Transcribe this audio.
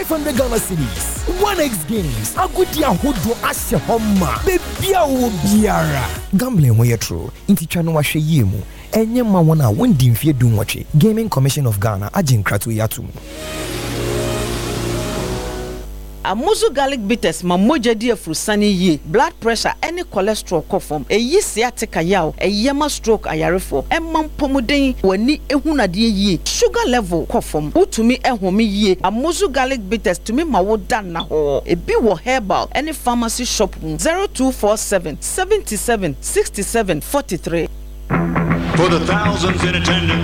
500 Ghana cedis. 1x games. Agudi ahodo asye homa. Bebia wo biara. Gambling ho yetro. Inti twa no wahwe yemu. Enye ma wona wondi mfie dum wache. Gaming Commission of Ghana aginkratu yatum. Amuzu garlic bitters ma moja di afrusani ye. Blood pressure any cholesterol kofom. Eyi sciatica yaw. Eyema stroke ayarefo. Emma pomuden wani ehunadie ye. Sugar level kofom. Utumi ehome ye. Amuzu garlic bitters tumi ma wo dan na ho. Ebi wo herbal any pharmacy shop 0247 77 67 43. For the thousands in attendance